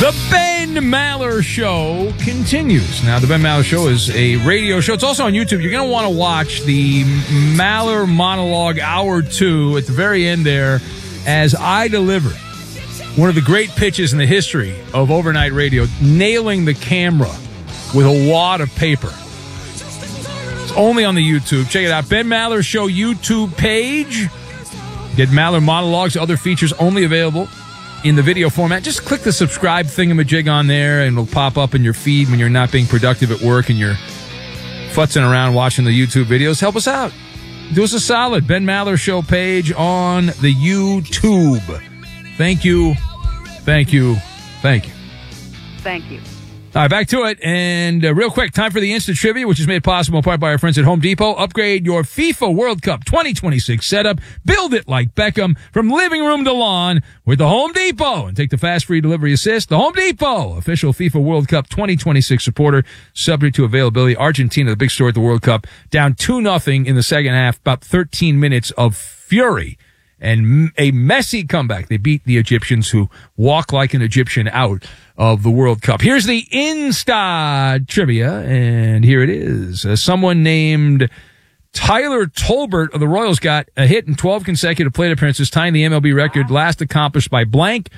The Ben Maller Show continues. Now, the Ben Maller Show is a radio show. It's also on YouTube. You're going to want to watch the Maller Monologue Hour 2 at the very end there as I deliver one of the great pitches in the history of overnight radio, nailing the camera with a wad of paper. It's only on the YouTube. Check it out. Ben Maller Show YouTube page. Get Maller Monologues, other features only available in the video format. Just click the subscribe thingamajig on there, and it'll pop up in your feed when you're not being productive at work and you're futzing around watching the YouTube videos. Help us out. Do us a solid. Ben Maller Show page on the YouTube. Thank you. Thank you. Thank you. Thank you. All right, back to it. And real quick, time for the instant trivia, which is made possible in part by our friends at Home Depot. Upgrade your FIFA World Cup 2026 setup. Build it like Beckham from living room to lawn with the Home Depot. And take the fast free delivery assist. The Home Depot, official FIFA World Cup 2026 supporter, subject to availability. Argentina, the big story at the World Cup, down 2-0 in the second half, about 13 minutes of fury. And a messy comeback. They beat the Egyptians, who walk like an Egyptian out of the World Cup. Here's the Insta trivia, and here it is. Someone named Tyler Tolbert of the Royals got a hit in 12 consecutive plate appearances, tying the MLB record last accomplished by blank.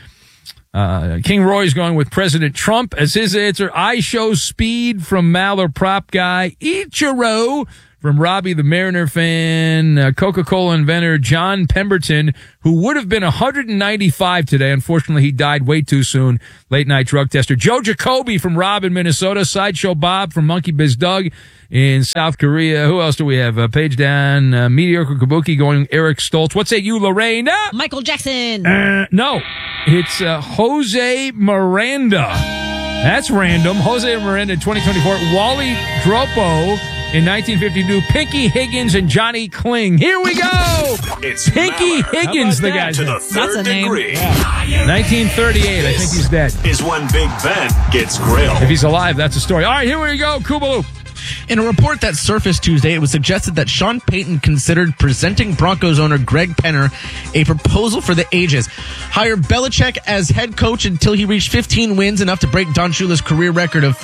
King Roy's going with President Trump as his answer. I show speed from Maller prop guy Ichiro. From Robbie the Mariner fan, Coca-Cola inventor John Pemberton, who would have been 195 today. Unfortunately, he died way too soon. Late night drug tester. Joe Jacoby from Rob in Minnesota. Sideshow Bob from Monkey Biz Doug in South Korea. Who else do we have? Page down. Mediocre Kabuki going Eric Stoltz. What say you, Lorraine? Michael Jackson. No, it's Jose Miranda. That's random. Jose Miranda in 2024. Wally Dropo in 1952, Pinky Higgins and Johnny Kling. Here we go! It's Pinky Maller. Higgins, the guy's to name. the third degree. Yeah. 1938, I think he's dead. Is when Big Ben gets grilled. If he's alive, that's a story. All right, here we go, Kubaloo. In a report that surfaced Tuesday, it was suggested that Sean Payton considered presenting Broncos owner Greg Penner a proposal for the ages. Hire Belichick as head coach until he reached 15 wins, enough to break Don Shula's career record of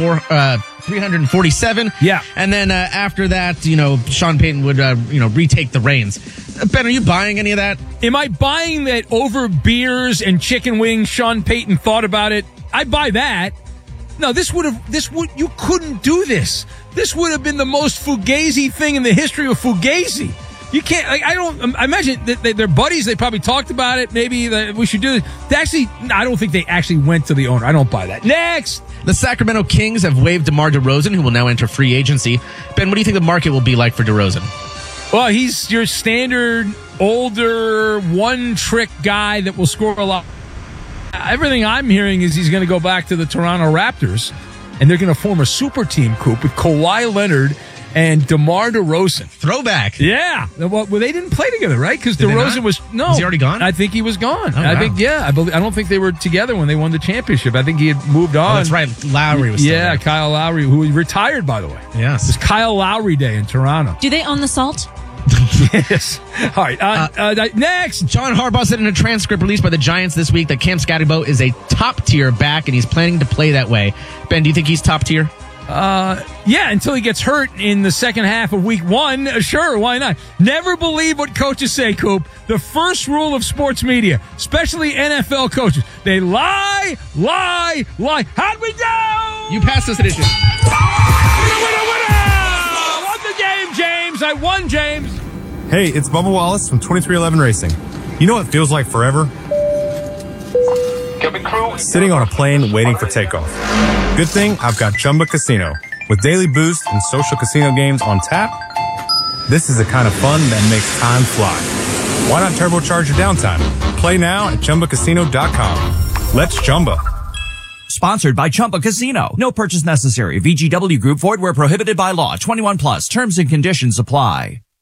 347. Yeah. And then after that, Sean Payton would, retake the reins. Ben, are you buying any of that? Am I buying that over beers and chicken wings, Sean Payton thought about it? I buy that. No, you couldn't do this. This would have been the most fugazi thing in the history of fugazi. You can't, I imagine that they're buddies. They probably talked about it. Maybe we should do this. I don't think they actually went to the owner. I don't buy that. Next! The Sacramento Kings have waived DeMar DeRozan, who will now enter free agency. Ben, what do you think the market will be like for DeRozan? Well, he's your standard, older, one-trick guy that will score a lot. Everything I'm hearing is he's going to go back to the Toronto Raptors, and they're going to form a super team, Coop, with Kawhi Leonard and DeMar DeRozan. Throwback. Yeah. Well, they didn't play together, right? Because DeRozan was... No. Was he already gone? I think he was gone. Oh, wow. I don't think they were together when they won the championship. I think he had moved on. Oh, that's right. Lowry was still there. Kyle Lowry, who retired, by the way. Yes. It was Kyle Lowry Day in Toronto. Do they own the salt? Yes. All right. Next. John Harbaugh said in a transcript released by the Giants this week that Cam Scatterbo is a top-tier back, and he's planning to play that way. Ben, do you think he's top-tier? Yeah, until he gets hurt in the second half of week 1. Sure, why not? Never believe what coaches say, Coop. The first rule of sports media, especially NFL coaches, they lie. How'd we go? You passed this edition. Winner! Won the game, James. I won, James. Hey, it's Bubba Wallace from 2311 Racing. You know what feels like forever? Sitting on a plane waiting for takeoff. Good thing I've got Chumba Casino. With daily boost and social casino games on tap, this is the kind of fun that makes time fly. Why not turbocharge your downtime? Play now at ChumbaCasino.com. Let's Chumba. Sponsored by Chumba Casino. No purchase necessary. VGW Group. Void where prohibited by law. 21 plus. Terms and conditions apply.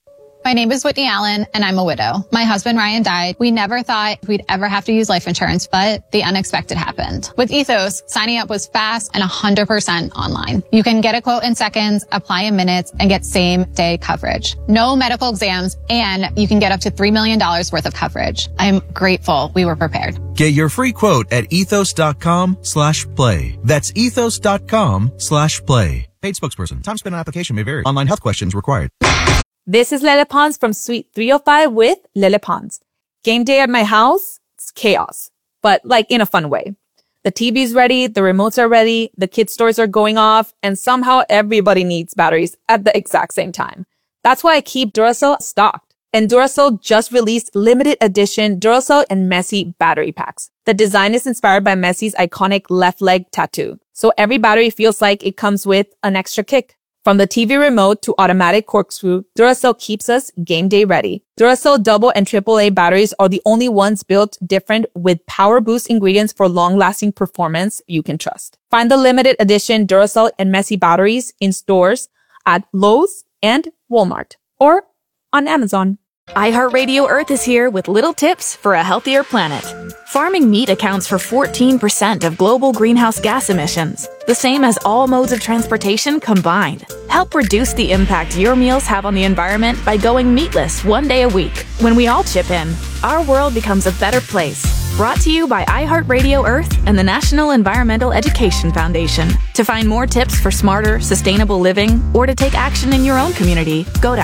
My name is Whitney Allen, and I'm a widow. My husband, Ryan, died. We never thought we'd ever have to use life insurance, but the unexpected happened. With Ethos, signing up was fast and 100% online. You can get a quote in seconds, apply in minutes, and get same-day coverage. No medical exams, and you can get up to $3 million worth of coverage. I'm grateful we were prepared. Get your free quote at ethos.com/play. That's ethos.com/play. Paid spokesperson. Time spent on application may vary. Online health questions required. This is Lele Pons from Suite 305 with Lele Pons. Game day at my house, it's chaos, but like in a fun way. The TV's ready, the remotes are ready, the kids' toys are going off, and somehow everybody needs batteries at the exact same time. That's why I keep Duracell stocked. And Duracell just released limited edition Duracell and Messi battery packs. The design is inspired by Messi's iconic left leg tattoo. So every battery feels like it comes with an extra kick. From the TV remote to automatic corkscrew, Duracell keeps us game day ready. Duracell double and AAA batteries are the only ones built different with power boost ingredients for long-lasting performance you can trust. Find the limited edition Duracell and Messi batteries in stores at Lowe's and Walmart or on Amazon. iHeartRadio Earth is here with little tips for a healthier planet. Farming meat accounts for 14% of global greenhouse gas emissions, the same as all modes of transportation combined. Help reduce the impact your meals have on the environment by going meatless one day a week. When we all chip in, our world becomes a better place. Brought to you by iHeartRadio Earth and the National Environmental Education Foundation. To find more tips for smarter, sustainable living, or to take action in your own community, go to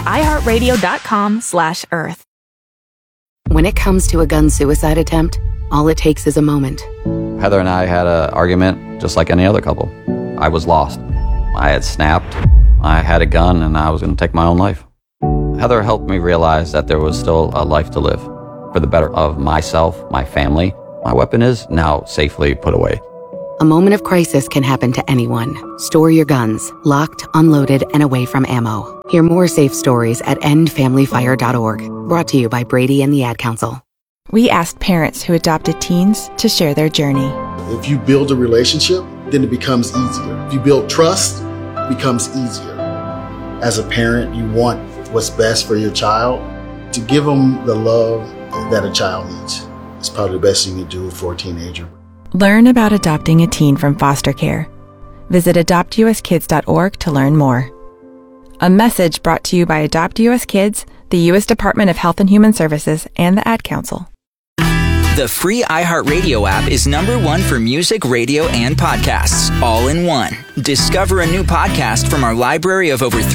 iHeartRadio.com/earth. When it comes to a gun suicide attempt, all it takes is a moment. Heather and I had an argument just like any other couple. I was lost. I had snapped. I had a gun and I was going to take my own life. Heather helped me realize that there was still a life to live. For the better of myself, my family, my weapon is now safely put away. A moment of crisis can happen to anyone. Store your guns, locked, unloaded, and away from ammo. Hear more safe stories at endfamilyfire.org. Brought to you by Brady and the Ad Council. We asked parents who adopted teens to share their journey. If you build a relationship, then it becomes easier. If you build trust, it becomes easier. As a parent, you want what's best for your child. To give them the love that a child needs. It's probably the best thing you can do for a teenager. Learn about adopting a teen from foster care. Visit adoptuskids.org to learn more. A message brought to you by Adopt US Kids, the U.S. Department of Health and Human Services, and the Ad Council. The free iHeartRadio app is #1 for music, radio, and podcasts, all in one. Discover a new podcast from our library of over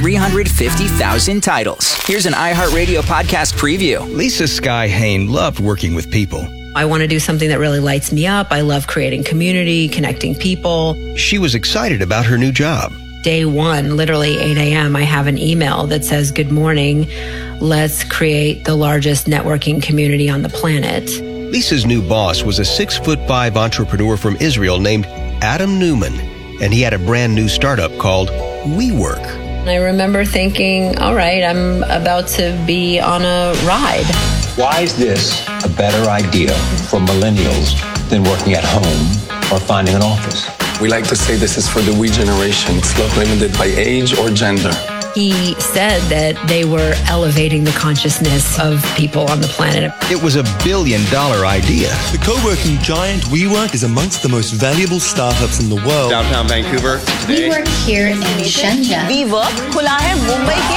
350,000 titles. Here's an iHeartRadio podcast preview. Lisa Sky Hain loved working with people. I want to do something that really lights me up. I love creating community, connecting people. She was excited about her new job. Day one, literally 8 a.m., I have an email that says, "Good morning. Let's create the largest networking community on the planet." Lisa's new boss was a 6'5" entrepreneur from Israel named Adam Newman, and he had a brand new startup called WeWork. I remember thinking, all right, I'm about to be on a ride. Why is this a better idea for millennials than working at home or finding an office? We like to say this is for the we generation. It's not limited by age or gender. He said that they were elevating the consciousness of people on the planet. It was $1 billion idea. The co-working giant WeWork is amongst the most valuable startups in the world. Downtown Vancouver. We work here in Shenzhen. WeWork खुला है मुंबई के.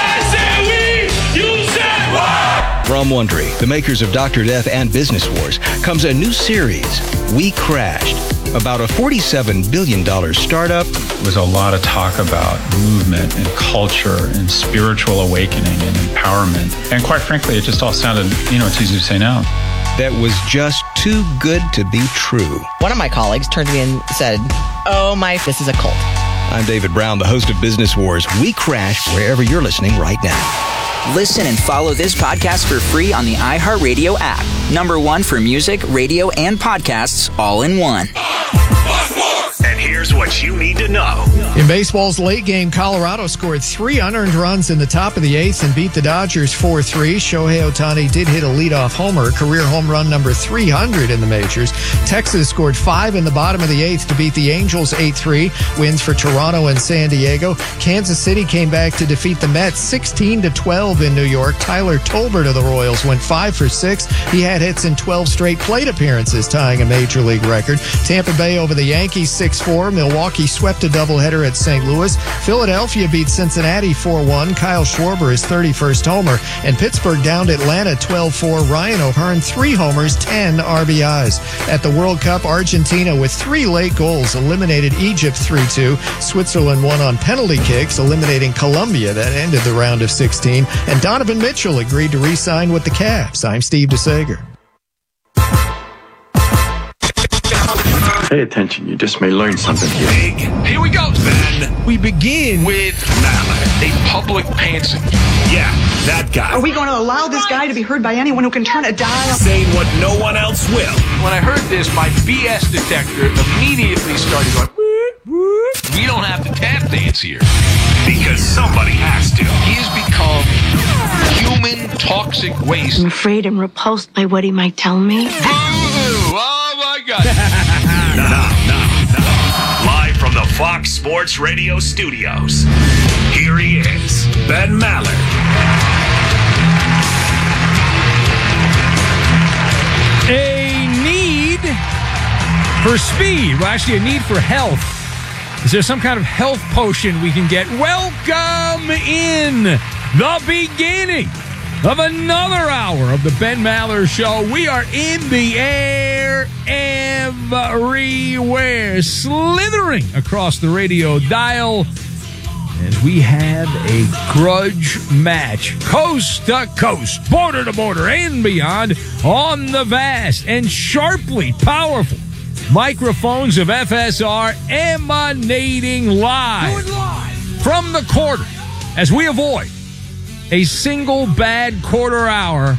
From Wondery, the makers of Dr. Death and Business Wars, comes a new series, We Crashed, about a $47 billion startup. There was a lot of talk about movement and culture and spiritual awakening and empowerment. And quite frankly, it just all sounded, it's easy to say now. That was just too good to be true. One of my colleagues turned to me and said, this is a cult. I'm David Brown, the host of Business Wars. We Crashed wherever you're listening right now. Listen and follow this podcast for free on the iHeartRadio app. #1 for music, radio, and podcasts, all in one. And here's what you need to know. In baseball's late game, Colorado scored 3 unearned runs in the top of the 8th and beat the Dodgers 4-3. Shohei Ohtani did hit a leadoff homer, career home run number 300 in the majors. Texas scored 5 in the bottom of the 8th to beat the Angels 8-3. Wins for Toronto and San Diego. Kansas City came back to defeat the Mets 16-12 in New York. Tyler Tolbert of the Royals went 5 for 6. He had hits in 12 straight plate appearances, tying a major league record. Tampa Bay over the Yankees 6-4. Milwaukee swept a doubleheader at St. Louis. Philadelphia beat Cincinnati 4-1. Kyle Schwarber his 31st homer. And Pittsburgh downed Atlanta 12-4. Ryan O'Hearn 3 homers, 10 RBIs. At the World Cup, Argentina with 3 late goals eliminated Egypt 3-2. Switzerland won on penalty kicks, eliminating Colombia. That ended the round of 16. And Donovan Mitchell agreed to re-sign with the Cavs. I'm Steve DeSager. Pay attention. You just may learn something here. Here we go, Ben. We begin with Mallard, a public pantsing. Yeah, that guy. Are we going to allow this guy to be heard by anyone who can turn a dial? Saying what no one else will. When I heard this, my BS detector immediately started going, we don't have to tap dance here. Because somebody has to. He has become human toxic waste. I'm afraid I'm repulsed by what he might tell me. Oh, my God. No. Live from the Fox Sports Radio studios, here he is, Ben Mallard. A need for speed. Well, actually, a need for health. Is there some kind of health potion we can get? Welcome in the beginning of another hour of the Ben Maller Show. We are in the air everywhere, slithering across the radio dial as we have a grudge match, coast to coast, border to border, and beyond on the vast and sharply powerful microphones of FSR, emanating live from the quarter as we avoid a single bad quarter hour.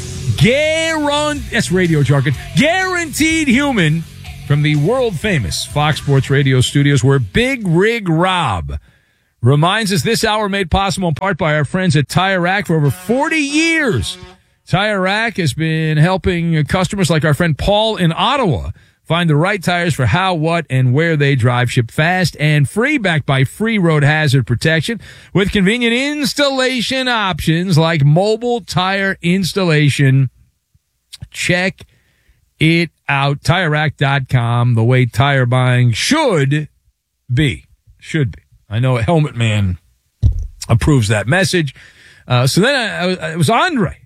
That's radio jargon. Guaranteed human from the world-famous Fox Sports Radio studios, where Big Rig Rob reminds us this hour made possible in part by our friends at Tire Rack for over 40 years. Tire Rack has been helping customers like our friend Paul in Ottawa find the right tires for how, what, and where they drive. Shipped fast and free, backed by free road hazard protection with convenient installation options like mobile tire installation. Check it out. TireRack.com, the way tire buying should be. Should be. I know Helmet Man approves that message. So then it was Andre,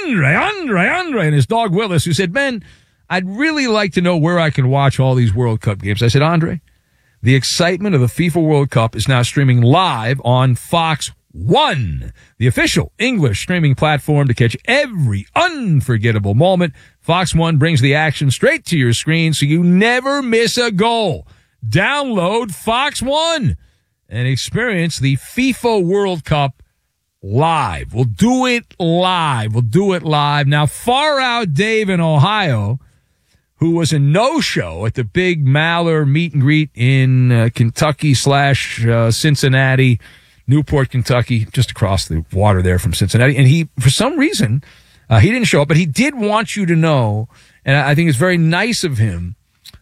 and his dog Willis, who said, Ben, I'd really like to know where I can watch all these World Cup games. I said, Andre, the excitement of the FIFA World Cup is now streaming live on Fox One, the official English streaming platform to catch every unforgettable moment. Fox One brings the action straight to your screen so you never miss a goal. Download Fox One and experience the FIFA World Cup live. We'll do it live. Now, Far Out Dave in Ohio, who was a no-show at the big Maller meet and greet in Kentucky / Cincinnati, Newport, Kentucky, just across the water there from Cincinnati. And he, for some reason, he didn't show up, but he did want you to know, and I think it's very nice of him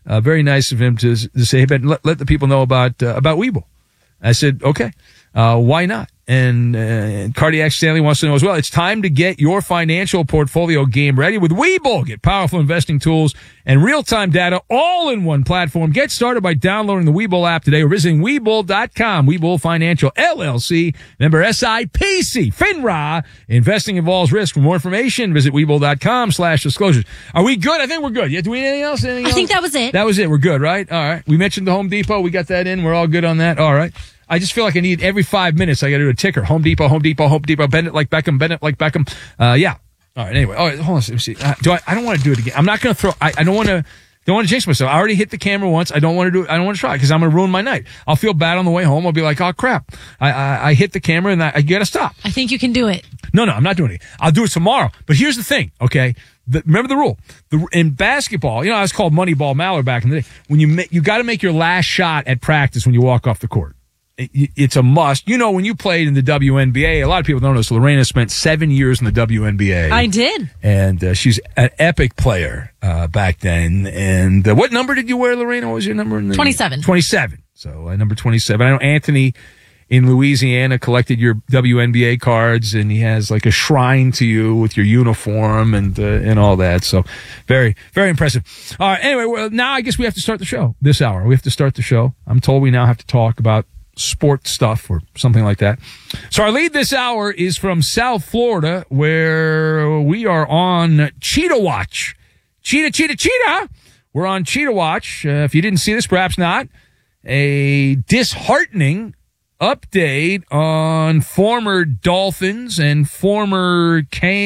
to say, hey, Ben, let the people know about Weeble. I said, okay, why not? And Cardiac Stanley wants to know as well. It's time to get your financial portfolio game ready with Webull. Get powerful investing tools and real-time data all in one platform. Get started by downloading the Webull app today or visiting Webull.com. Webull Financial LLC, member SIPC, FINRA. Investing involves risk. For more information, visit Webull.com/disclosures. Are we good? I think we're good. Yeah, do we need anything else? I think that was it. That was it. We're good, right? All right. We mentioned the Home Depot. We got that in. We're all good on that. All right. I just feel like I need every 5 minutes. I got to do a ticker. Home Depot. Bend it like Beckham. Yeah. All right. Anyway. All right. Hold on. Let me see. I don't want to do it again. I'm not going to throw. I don't want to jinx myself. I already hit the camera once. I don't want to do it. I don't want to try because I'm going to ruin my night. I'll feel bad on the way home. I'll be like, oh crap. I hit the camera and I got to stop. I think you can do it. No, I'm not doing it. I'll do it tomorrow. But here's the thing. Okay. Remember the rule. In basketball, I was called Moneyball Mallard back in the day. When you got to make your last shot at practice when you walk off the court. It's a must. When you played in the WNBA, a lot of people don't know this. Lorena spent 7 years in the WNBA. I did. And she's an epic player back then. And what number did you wear, Lorena? What was your number? 27. 27. So number 27. I know Anthony in Louisiana collected your WNBA cards, and he has like a shrine to you with your uniform and all that. So very, very impressive. All right. Anyway, well, now I guess we have to start the show this hour. We have to start the show. I'm told we now have to talk about sports stuff or something like that. So our lead this hour is from South Florida, where we are on Cheetah Watch. Cheetah. We're on Cheetah Watch. If you didn't see this, perhaps not. A disheartening update on former Dolphins and former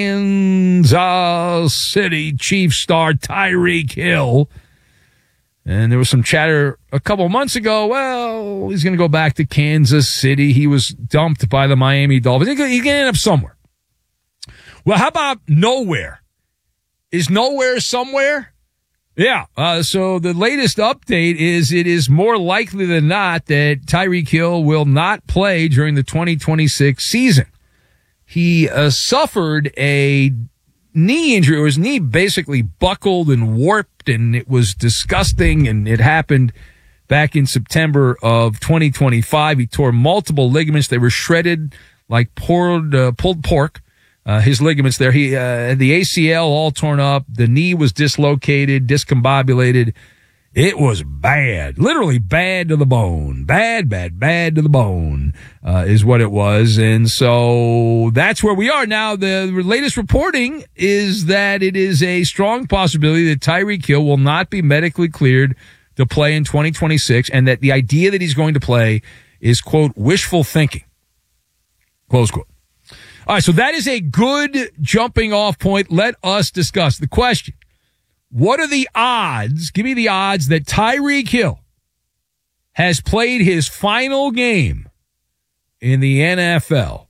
Kansas City Chiefs star Tyreek Hill. And there was some chatter a couple of months ago. Well, he's going to go back to Kansas City. He was dumped by the Miami Dolphins. He's going to end up somewhere. Well, how about nowhere? Is nowhere somewhere? Yeah. So the latest update is it is more likely than not that Tyreek Hill will not play during the 2026 season. He suffered a knee injury. His knee basically buckled and warped, and it was disgusting, and it happened back in September of 2025. He tore multiple ligaments. They were shredded like pulled pork. His ligaments there. He had the ACL all torn up. The knee was dislocated, discombobulated. It was bad, literally bad to the bone. Bad to the bone is what it was. And so that's where we are now. The latest reporting is that it is a strong possibility that Tyreek Hill will not be medically cleared to play in 2026, and that the idea that he's going to play is, quote, wishful thinking, close quote. All right, so that is a good jumping off point. Let us discuss the question. What are the odds? Give me the odds that Tyreek Hill has played his final game in the NFL.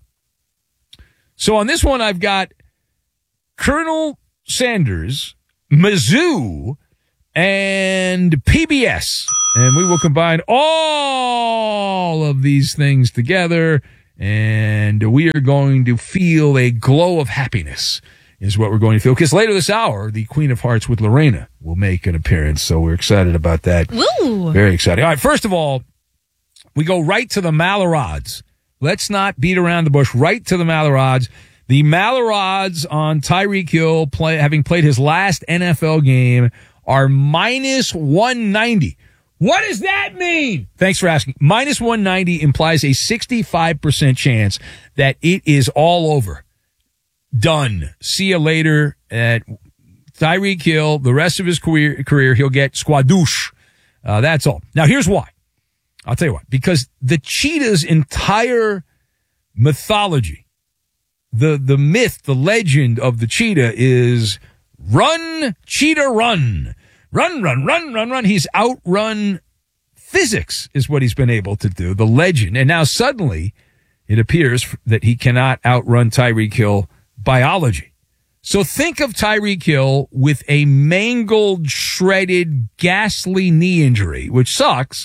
So on this one, I've got Colonel Sanders, Mizzou, and PBS. And we will combine all of these things together, and we are going to feel a glow of happiness is what we're going to feel. Because later this hour, the Queen of Hearts with Lorena will make an appearance. So we're excited about that. Woo! Very exciting. All right, first of all, we go right to the Maller odds. Let's not beat around the bush. Right to the Maller odds. The Maller odds on Tyreek Hill having played his last NFL game are minus 190. What does that mean? Thanks for asking. Minus 190 implies a 65% chance that it is all over. Done. See you later at Tyreek Hill. The rest of his career he'll get squadouche. That's all. Now, here's why. I'll tell you why. Because the cheetah's entire mythology, the myth, the legend of the cheetah is run, cheetah, run. Run. He's outrun physics is what he's been able to do, the legend. And now suddenly it appears that he cannot outrun Tyreek Hill biology. So think of Tyreek Hill with a mangled, shredded, ghastly knee injury, which sucks.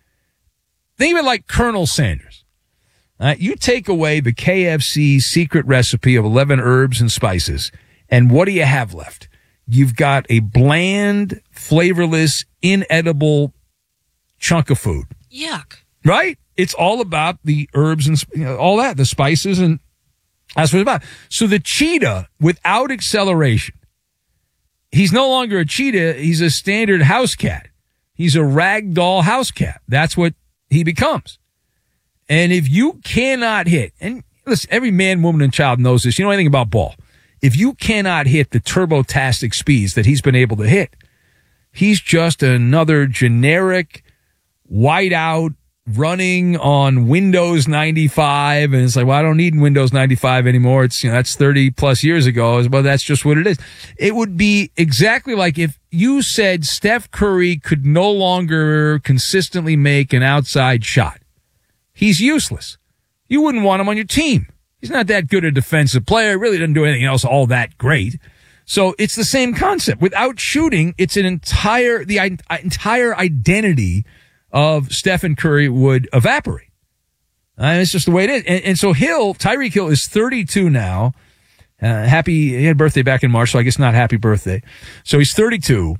Think of it like Colonel Sanders. You take away the KFC secret recipe of 11 herbs and spices, and what do you have left? You've got a bland, flavorless, inedible chunk of food. Yuck. Right? It's all about the herbs and all that, the spices, and that's what it's about. So the cheetah, without acceleration, he's no longer a cheetah. He's a standard house cat. He's a ragdoll house cat. That's what he becomes. And if you cannot hit, and listen, every man, woman, and child knows this. You know anything about ball. If you cannot hit the turbotastic speeds that he's been able to hit, he's just another generic whiteout running on Windows 95. And it's like, well, I don't need Windows 95 anymore. It's, that's 30 plus years ago. Well, that's just what it is. It would be exactly like if you said Steph Curry could no longer consistently make an outside shot. He's useless. You wouldn't want him on your team. He's not that good a defensive player. Really doesn't do anything else all that great. So it's the same concept. Without shooting, it's the entire identity of Stephen Curry would evaporate. It's just the way it is. And so Tyreek Hill is 32 now. He had a birthday back in March, so I guess not happy birthday. So he's 32.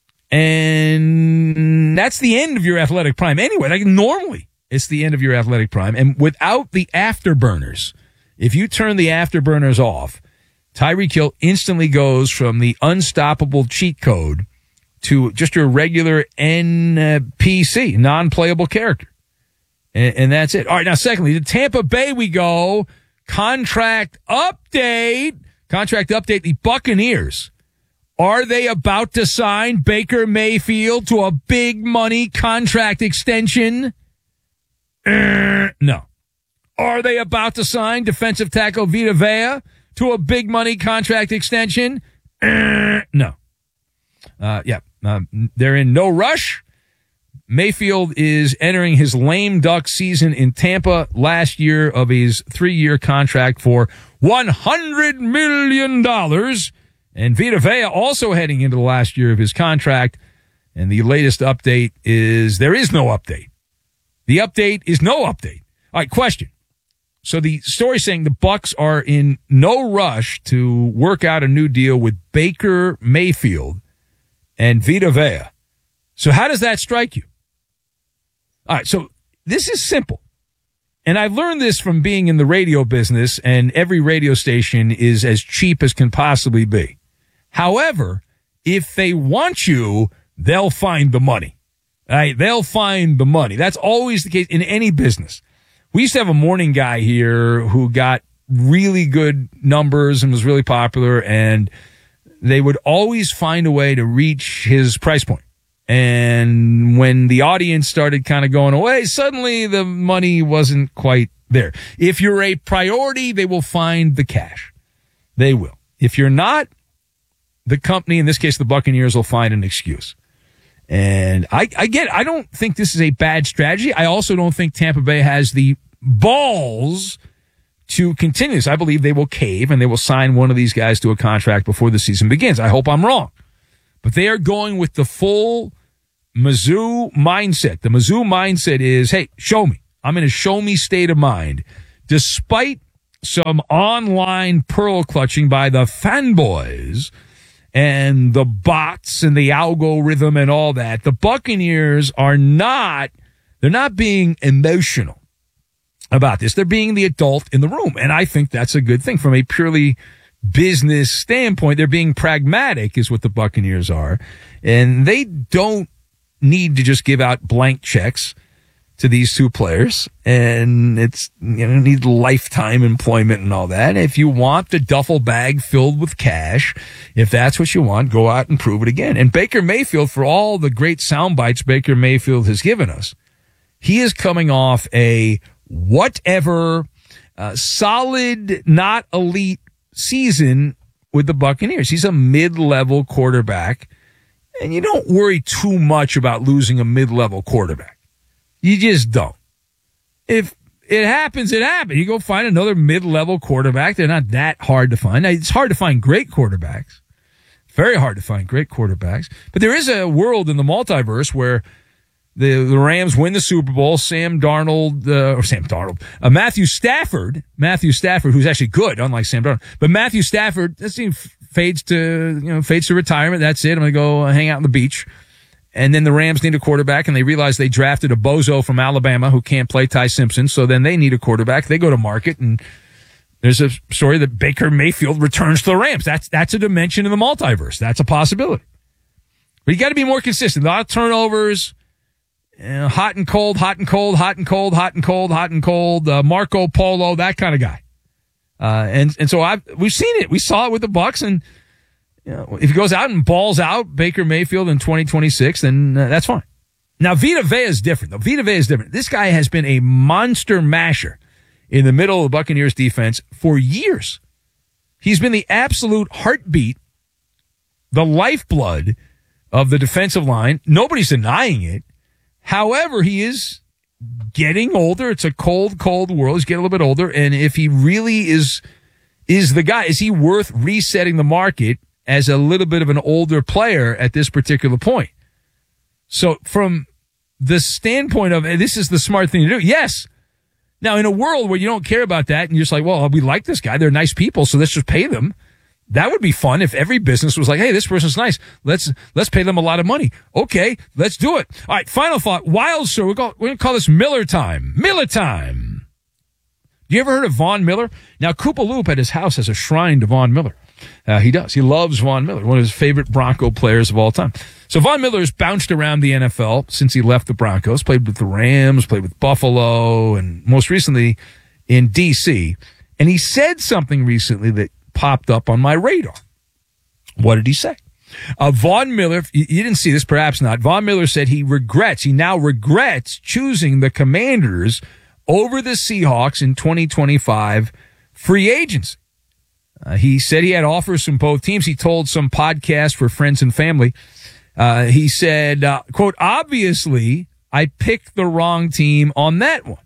And that's the end of your athletic prime. Anyway, like normally, it's the end of your athletic prime. And without the afterburners, if you turn the afterburners off, Tyreek Hill instantly goes from the unstoppable cheat code to just your regular NPC, non-playable character. And that's it. All right, now secondly, to Tampa Bay we go. Contract update. The Buccaneers. Are they about to sign Baker Mayfield to a big money contract extension? No. Are they about to sign defensive tackle Vita Vea to a big money contract extension? No. They're in no rush. Mayfield is entering his lame duck season in Tampa last year of his 3-year contract for $100 million. And Vita Vea also heading into the last year of his contract. And the latest update is there is no update. The update is no update. All right, question. So the story saying the Bucs are in no rush to work out a new deal with Baker Mayfield and Vita Vea. So how does that strike you? All right, so this is simple. And I've learned this from being in the radio business, and every radio station is as cheap as can possibly be. However, if they want you, they'll find the money. All right, they'll find the money. That's always the case in any business. We used to have a morning guy here who got really good numbers and was really popular, and they would always find a way to reach his price point. And when the audience started kind of going away, suddenly the money wasn't quite there. If you're a priority, they will find the cash. They will. If you're not, the company, in this case the Buccaneers, will find an excuse. And I don't think this is a bad strategy. I also don't think Tampa Bay has the balls to continue this. I believe they will cave and they will sign one of these guys to a contract before the season begins. I hope I'm wrong. But they are going with the full Mizzou mindset. The Mizzou mindset is, hey, show me. I'm in a show me state of mind. Despite some online pearl clutching by the fanboys and the bots and the algorithm and all that, the Buccaneers they're not being emotional about this. They're being the adult in the room. And I think that's a good thing from a purely business standpoint. They're being pragmatic is what the Buccaneers are. And they don't need to just give out blank checks to these two players. And it's, need lifetime employment and all that. If you want the duffel bag filled with cash, if that's what you want, go out and prove it again. And Baker Mayfield, for all the great sound bites Baker Mayfield has given us, he is coming off a whatever, solid, not elite season with the Buccaneers. He's a mid-level quarterback, and you don't worry too much about losing a mid-level quarterback. You just don't. If it happens, it happens. You go find another mid-level quarterback. They're not that hard to find. Now, it's hard to find great quarterbacks. Very hard to find great quarterbacks. But there is a world in the multiverse where the Rams win the Super Bowl. Matthew Stafford, who's actually good, unlike Sam Darnold. But Matthew Stafford, fades to retirement. That's it. I'm going to go hang out on the beach. And then the Rams need a quarterback, and they realize they drafted a bozo from Alabama who can't play, Ty Simpson. So then they need a quarterback. They go to market, and there's a story that Baker Mayfield returns to the Rams. That's a dimension in the multiverse. That's a possibility. But you got to be more consistent. A lot of turnovers. Hot and cold, hot and cold, hot and cold, hot and cold, hot and cold, Marco Polo, that kind of guy. And so we've seen it. We saw it with the Bucs, and if he goes out and balls out Baker Mayfield in 2026, then that's fine. Now, Vita Vea is different, though. Vita Vea is different. This guy has been a monster masher in the middle of the Buccaneers defense for years. He's been the absolute heartbeat, the lifeblood of the defensive line. Nobody's denying it. However, he is getting older. It's a cold, cold world. He's getting a little bit older. And if he really is the guy, is he worth resetting the market as a little bit of an older player at this particular point. So from the standpoint of, this is the smart thing to do. Yes. Now, in a world where you don't care about that and you're just like, well, we like this guy. They're nice people, so let's just pay them. That would be fun if every business was like, hey, this person's nice. Let's pay them a lot of money. Okay, let's do it. All right, final thought. Wild story. We're going to call this Miller time. Miller time. You ever heard of Von Miller? Now, Koopa Loop at his house has a shrine to Von Miller. He does. He loves Von Miller, one of his favorite Bronco players of all time. So Von Miller's bounced around the NFL since he left the Broncos, played with the Rams, played with Buffalo, and most recently in D.C. And he said something recently that popped up on my radar. What did he say? Von Miller, you didn't see this, perhaps not. Von Miller said he now regrets choosing the Commanders over the Seahawks in 2025 free agency. He said he had offers from both teams. He told some podcast for friends and family. He said, quote, obviously, I picked the wrong team on that one.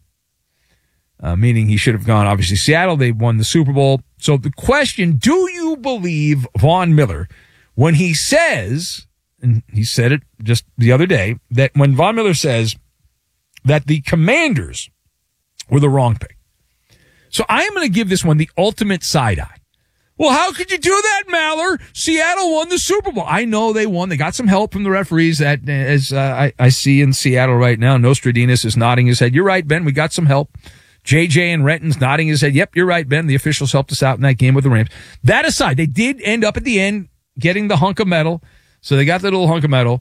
Meaning he should have gone, obviously, Seattle. They won the Super Bowl. So the question, do you believe Von Miller when he says, and he said it just the other day, that when Von Miller says that the Commanders were the wrong pick? So I am going to give this one the ultimate side eye. Well, how could you do that, Maller? Seattle won the Super Bowl. I know they won. They got some help from the referees, that as I see in Seattle right now. Nostradamus is nodding his head. You're right, Ben. We got some help. JJ and Renton's nodding his head. Yep, you're right, Ben. The officials helped us out in that game with the Rams. That aside, they did end up at the end getting the hunk of metal. So they got the little hunk of metal.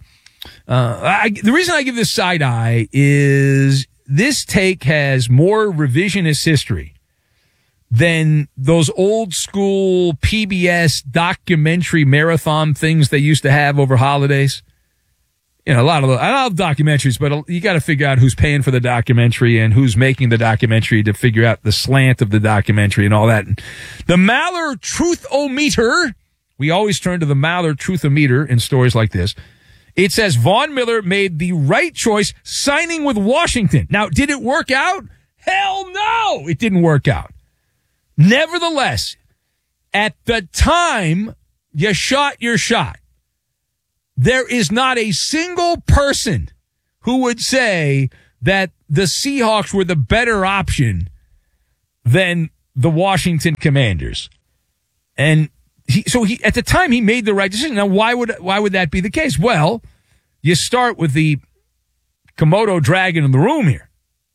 The reason I give this side eye is this take has more revisionist history than those old school PBS documentary marathon things they used to have over holidays. You know, I love documentaries, but you got to figure out who's paying for the documentary and who's making the documentary to figure out the slant of the documentary and all that. And the Maller Truth-O-Meter, we always turn to the Maller Truth-O-Meter in stories like this. It says Von Miller made the right choice signing with Washington. Now, did it work out? Hell no, it didn't work out. Nevertheless, at the time you shot your shot, there is not a single person who would say that the Seahawks were the better option than the Washington Commanders. And so at the time he made the right decision. Now, why would that be the case? Well, you start with the Komodo dragon in the room here.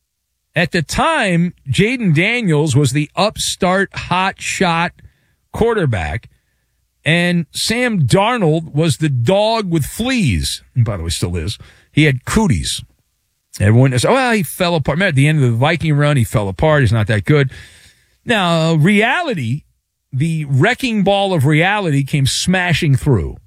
At the time, Jaden Daniels was the upstart hot shot quarterback, and Sam Darnold was the dog with fleas. And by the way, still is. He had cooties. Everyone says, well, he fell apart. At the end of the Viking run, he fell apart. He's not that good. Now, reality, the wrecking ball of reality came smashing through.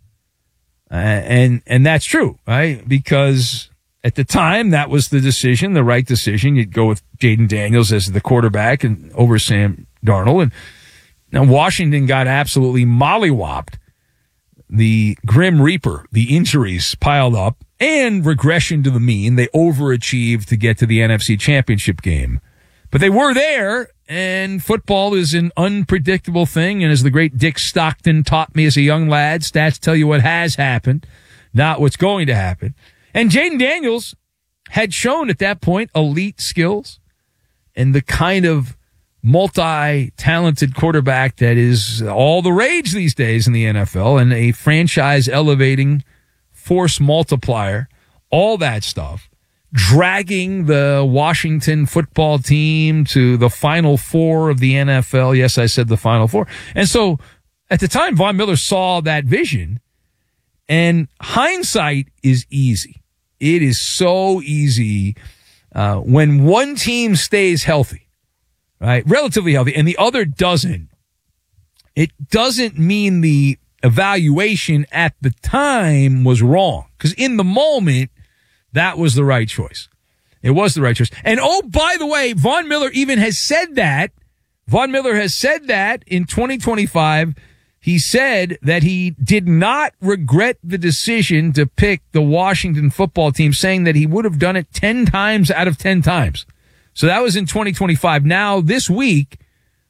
And that's true, right? Because at the time, that was the decision, the right decision. You'd go with Jaden Daniels as the quarterback and over Sam Darnold. And now Washington got absolutely mollywopped. The Grim Reaper, the injuries piled up, and regression to the mean. They overachieved to get to the NFC Championship game. But they were there, and football is an unpredictable thing. And as the great Dick Stockton taught me as a young lad, stats tell you what has happened, not what's going to happen. And Jaden Daniels had shown at that point elite skills and the kind of multi-talented quarterback that is all the rage these days in the NFL, and a franchise-elevating force multiplier, all that stuff, dragging the Washington football team to the Final Four of the NFL. Yes, I said the Final Four. And so at the time, Von Miller saw that vision, and hindsight is easy. It is so easy when one team stays healthy, right? Relatively healthy, and the other doesn't. It doesn't mean the evaluation at the time was wrong, because in the moment, that was the right choice. It was the right choice. And oh, by the way, Von Miller even has said that. Von Miller has said that in 2025. He said that he did not regret the decision to pick the Washington football team, saying that he would have done it 10 times out of 10 times. So that was in 2025. Now, this week,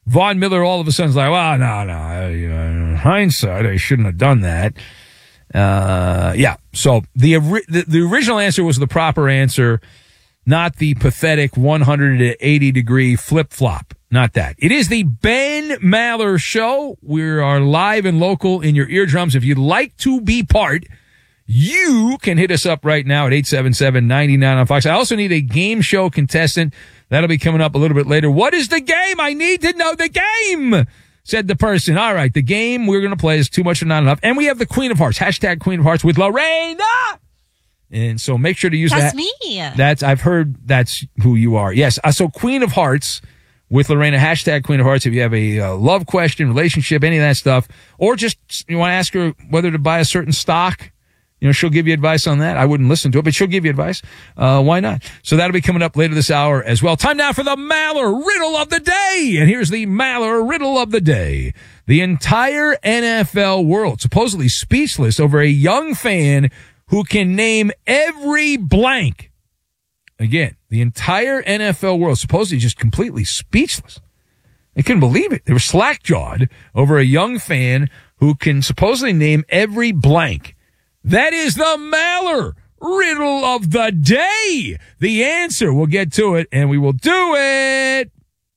Von Miller all of a sudden is like, well, no. Hindsight, I shouldn't have done that. Yeah. So the original answer was the proper answer, not the pathetic 180-degree flip-flop. Not that. It is the Ben Maller Show. We are live and local in your eardrums. If you'd like to be part, you can hit us up right now at 877-99 on Fox. I also need a game show contestant. That'll be coming up a little bit later. What is the game? I need to know the game, said the person. All right, the game we're going to play is Too Much or Not Enough. And we have the Queen of Hearts, hashtag Queen of Hearts with Lorena. And so make sure to use that. That's me. I've heard that's who you are. Yes. So Queen of Hearts with Lorena, hashtag Queen of Hearts. If you have a love question, relationship, any of that stuff, or just you want to ask her whether to buy a certain stock, she'll give you advice on that. I wouldn't listen to it, but she'll give you advice. Why not? So that'll be coming up later this hour as well. Time now for the Maller Riddle of the Day. And here's the Maller Riddle of the Day. The entire NFL world supposedly speechless over a young fan who can name every blank. Again, the entire NFL world supposedly just completely speechless. They couldn't believe it. They were slack-jawed over a young fan who can supposedly name every blank. That is the Maller Riddle of the Day. The answer, we'll get to it, and we will do it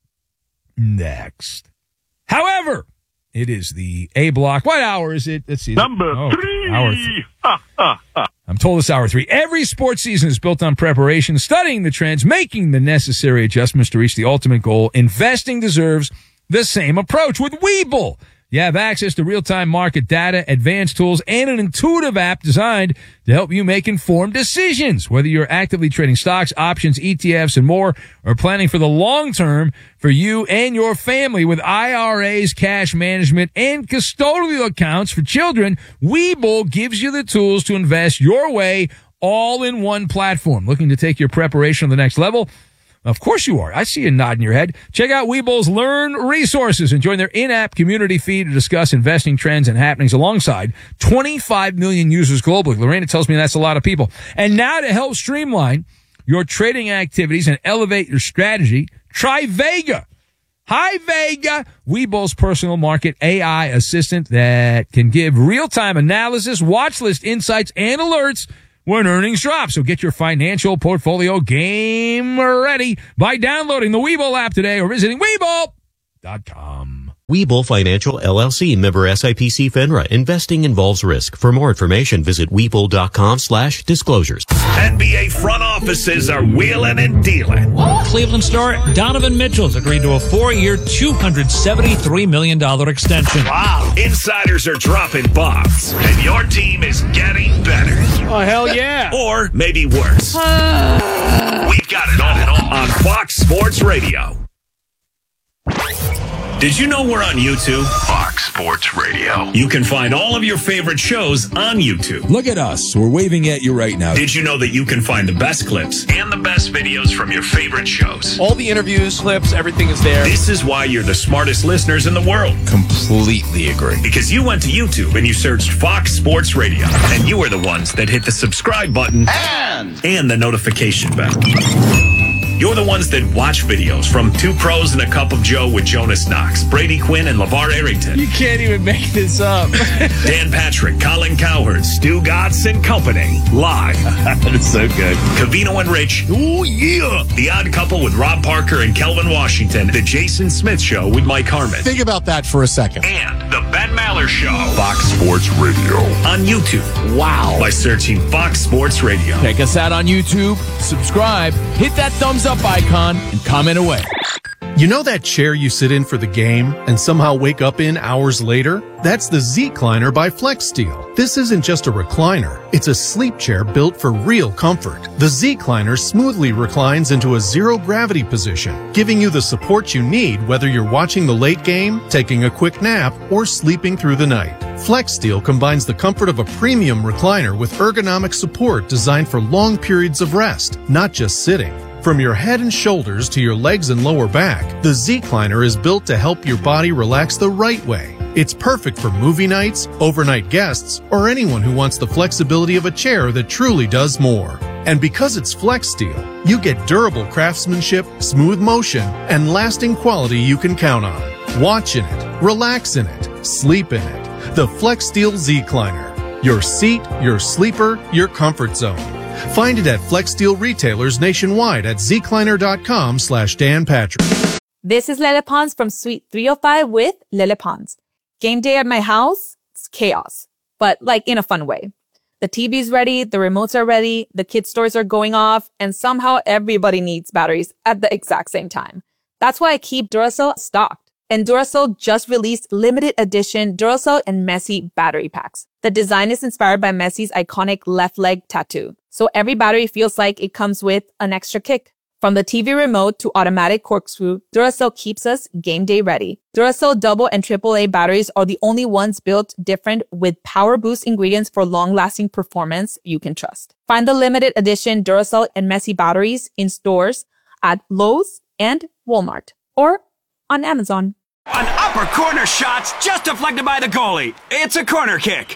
next. However, it is the A block. What hour is it? Let's see. Number 3. Hour 3. I'm told it's hour 3. Every sports season is built on preparation, studying the trends, making the necessary adjustments to reach the ultimate goal. Investing deserves the same approach with Webull. You have access to real-time market data, advanced tools, and an intuitive app designed to help you make informed decisions. Whether you're actively trading stocks, options, ETFs, and more, or planning for the long term for you and your family with IRAs, cash management, and custodial accounts for children, Webull gives you the tools to invest your way all in one platform. Looking to take your preparation to the next level? Of course you are. I see you nodding your head. Check out Webull's Learn resources and join their in-app community feed to discuss investing trends and happenings alongside 25 million users globally. Lorena tells me that's a lot of people. And now to help streamline your trading activities and elevate your strategy, try Vega. Hi, Vega, Webull's personal market AI assistant that can give real-time analysis, watch list insights, and alerts when earnings drop. So get your financial portfolio game ready by downloading the Webull app today or visiting Webull.com. Webull Financial LLC, member SIPC FINRA. Investing involves risk. For more information, visit Webull.com/disclosures. NBA front offices are wheeling and dealing. Cleveland star Donovan Mitchell's agreed to a 4-year, $273 million extension. Wow. Insiders are dropping bombs, and your team is getting better. Oh, hell yeah. Or maybe worse. We've got it all on Fox Sports Radio. Did you know we're on YouTube? Fox Sports Radio. You can find all of your favorite shows on YouTube. Look at us. We're waving at you right now. Did you know that you can find the best clips and the best videos from your favorite shows? All the interviews, clips, everything is there. This is why you're the smartest listeners in the world. Completely agree. Because you went to YouTube and you searched Fox Sports Radio. And you were the ones that hit the subscribe button and the notification bell. You're the ones that watch videos from Two Pros and a Cup of Joe with Jonas Knox, Brady Quinn, and LeVar Arrington. You can't even make this up. Dan Patrick, Colin Cowherd, Stu Gatz and Company. Live. That's so good. Covino and Rich. Oh, yeah. The Odd Couple with Rob Parker and Kelvin Washington. The Jason Smith Show with Mike Harmon. Think about that for a second. And The Ben Maller Show. Fox Sports Radio. On YouTube. Wow. By searching Fox Sports Radio. Check us out on YouTube. Subscribe. Hit that thumbs up icon and comment away. You know that chair you sit in for the game and somehow wake up in hours later? That's the Z-Cliner by FlexSteel. This isn't just a recliner. It's a sleep chair built for real comfort. The Z-Cliner smoothly reclines into a zero-gravity position, giving you the support you need whether you're watching the late game, taking a quick nap, or sleeping through the night. FlexSteel combines the comfort of a premium recliner with ergonomic support designed for long periods of rest, not just sitting. From your head and shoulders to your legs and lower back, the Z-Cliner is built to help your body relax the right way. It's perfect for movie nights, overnight guests, or anyone who wants the flexibility of a chair that truly does more. And because it's FlexSteel, you get durable craftsmanship, smooth motion, and lasting quality you can count on. Watch in it, relax in it, sleep in it. The FlexSteel Zecliner. Your seat, your sleeper, your comfort zone. Find it at FlexSteel retailers nationwide at zecliner.com/Dan Patrick. This is Lele Pons from Suite 305 with Lele Pons. Game day at my house, it's chaos, but like in a fun way. The TV's ready, the remotes are ready, the kids' stores are going off, and somehow everybody needs batteries at the exact same time. That's why I keep Duracell stocked. And Duracell just released limited edition Duracell and Messi battery packs. The design is inspired by Messi's iconic left leg tattoo. So every battery feels like it comes with an extra kick. From the TV remote to automatic corkscrew, Duracell keeps us game day ready. Duracell double and AAA batteries are the only ones built different with power boost ingredients for long-lasting performance you can trust. Find the limited edition Duracell and Messi batteries in stores at Lowe's and Walmart or on Amazon. An upper corner shot's just deflected by the goalie. It's a corner kick.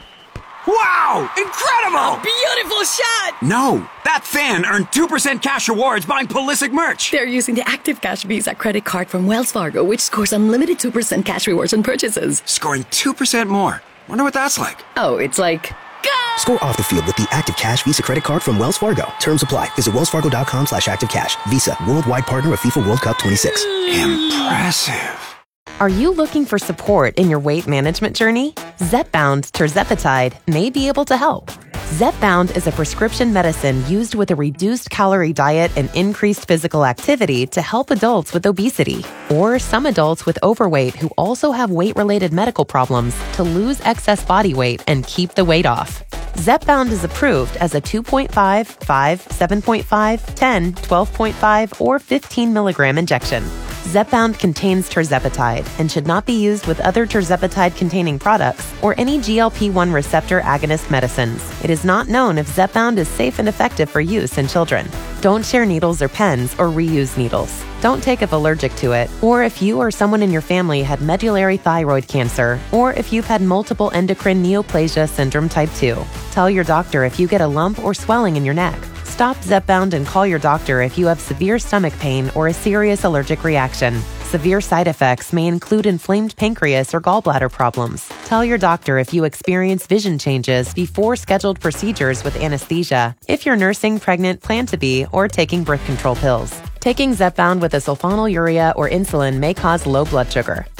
Wow! Incredible! A beautiful shot! No, that fan earned 2% cash rewards buying Pulisic merch. They're using the Active Cash Visa credit card from Wells Fargo, which scores unlimited 2% cash rewards on purchases. Scoring 2% more. Wonder what that's like. Oh, it's like... Score off the field with the Active Cash Visa credit card from Wells Fargo. Terms apply. Visit wellsfargo.com/activecash. Visa, worldwide partner of FIFA World Cup 26. Impressive. Are you looking for support in your weight management journey? Zepbound tirzepatide may be able to help. Zepbound is a prescription medicine used with a reduced calorie diet and increased physical activity to help adults with obesity or some adults with overweight who also have weight-related medical problems to lose excess body weight and keep the weight off. Zepbound is approved as a 2.5, 5, 7.5, 10, 12.5, or 15 milligram injection. Zepbound contains tirzepatide and should not be used with other tirzepatide-containing products or any GLP-1 receptor agonist medicines. It is not known if Zepbound is safe and effective for use in children. Don't share needles or pens or reuse needles. Don't take if allergic to it, or if you or someone in your family had medullary thyroid cancer, or if you've had multiple endocrine neoplasia syndrome type 2. Tell your doctor if you get a lump or swelling in your neck. Stop Zepbound and call your doctor if you have severe stomach pain or a serious allergic reaction. Severe side effects may include inflamed pancreas or gallbladder problems. Tell your doctor if you experience vision changes before scheduled procedures with anesthesia, if you're nursing, pregnant, plan to be, or taking birth control pills. Taking Zepbound with a sulfonylurea or insulin may cause low blood sugar.